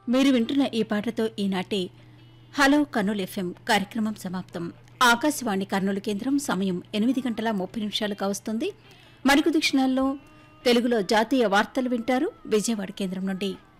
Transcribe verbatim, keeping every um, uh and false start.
మీరు వింటున్న ఈ పాటతో ఈనాటి హలో కర్నూలు ఎఫ్ఎం కార్యక్రమం సమాప్తం. ఆకాశవాణి కర్నూలు కేంద్రం సమయం ఎనిమిది గంటల ముప్పై నిమిషాలు కావస్తుంది. మరికొద్ది క్షణాల్లో తెలుగులో జాతీయ వార్తలు వింటారు విజయవాడ కేంద్రం నుండి.